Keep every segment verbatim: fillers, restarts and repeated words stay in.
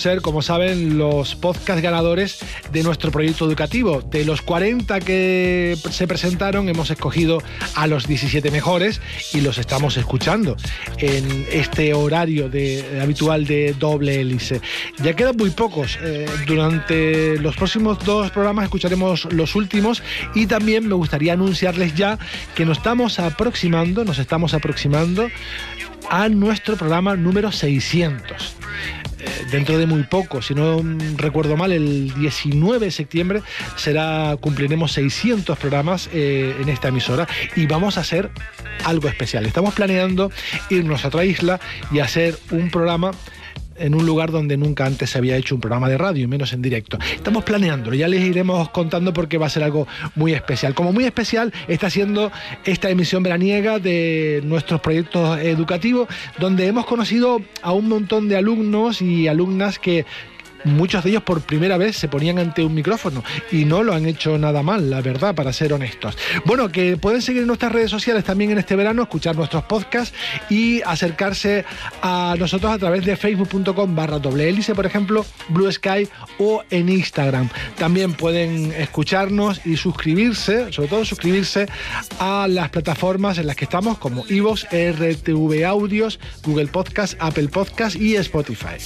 ser, como saben, los podcast ganadores de nuestro proyecto educativo. De los cuarenta que se presentaron, hemos escogido a los diecisiete mejores y los estamos escuchando en este horario de, habitual de Doble Hélice. Ya quedan muy pocos. Eh, durante los próximos dos programas escucharemos los últimos y también me gustaría anunciarles ya que nos estamos aproximando, nos estamos aproximando a nuestro programa número seiscientos. Eh, dentro de muy poco, si no recuerdo mal, el diecinueve de septiembre será, cumpliremos seiscientos programas eh, en esta emisora y vamos a hacer algo especial. Estamos planeando irnos a otra isla y hacer un programa en un lugar donde nunca antes se había hecho un programa de radio, y menos en directo. Estamos planeándolo, ya les iremos contando porque va a ser algo muy especial. Como muy especial está siendo esta emisión veraniega de nuestros proyectos educativos, donde hemos conocido a un montón de alumnos y alumnas que muchos de ellos por primera vez se ponían ante un micrófono y no lo han hecho nada mal, la verdad, para ser honestos. Bueno, que pueden seguir en nuestras redes sociales también en este verano, escuchar nuestros podcasts y acercarse a nosotros a través de facebook punto com barra doble hélice, por ejemplo, Blue Sky o en Instagram. También pueden escucharnos y suscribirse, sobre todo suscribirse a las plataformas en las que estamos, como iVoox, R T V Audios, Google Podcast, Apple Podcast y Spotify.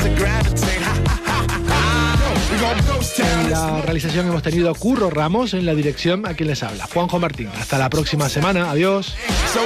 En la realización hemos tenido a Curro Ramos, en la dirección a quien les habla, Juanjo Martín. Hasta la próxima semana, adiós.